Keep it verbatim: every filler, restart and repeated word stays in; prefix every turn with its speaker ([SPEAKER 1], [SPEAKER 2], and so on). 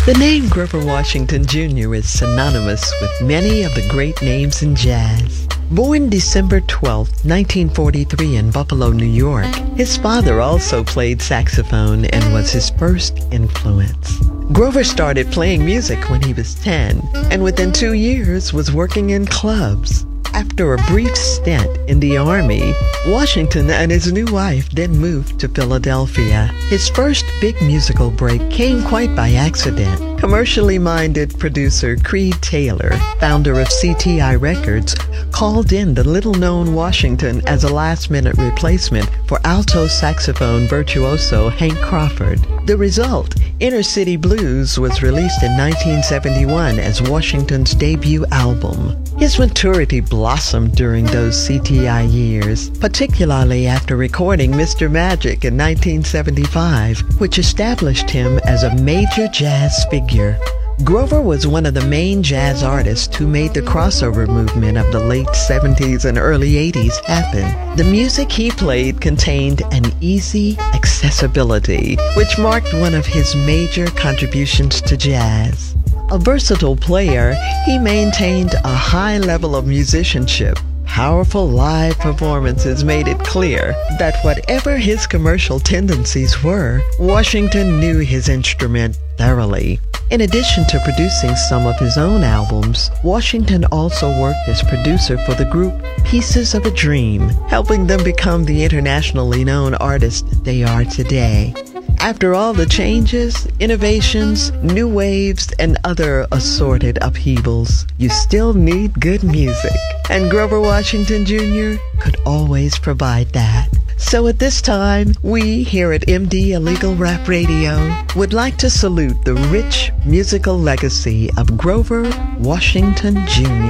[SPEAKER 1] The name Grover Washington Junior is synonymous with many of the great names in jazz. Born December twelfth, nineteen forty-three in Buffalo, New York, his father also played saxophone and was his first influence. Grover started playing music when he was ten, and within two years was working in clubs. After a brief stint in the Army, Washington and his new wife then moved to Philadelphia. His first big musical break came quite by accident. Commercially minded producer Creed Taylor, founder of C T I Records, called in the little-known Washington as a last-minute replacement for alto saxophone virtuoso Hank Crawford. The result, Inner City Blues, was released in nineteen seventy-one as Washington's debut album. His maturity blossomed during those C T I years, particularly after recording Mister Magic in nineteen seventy-five, which established him as a major jazz figure. Grover was one of the main jazz artists who made the crossover movement of the late seventies and early eighties happen. The music he played contained an easy accessibility, which marked one of his major contributions to jazz. A versatile player, he maintained a high level of musicianship. Powerful live performances made it clear that whatever his commercial tendencies were, Washington knew his instrument thoroughly. In addition to producing some of his own albums, Washington also worked as producer for the group Pieces of a Dream, helping them become the internationally known artists they are today. After all the changes, innovations, new waves, and other assorted upheavals, you still need good music, and Grover Washington Junior could always provide that. So at this time, we here at M D Illegal Rap Radio would like to salute the rich musical legacy of Grover Washington Junior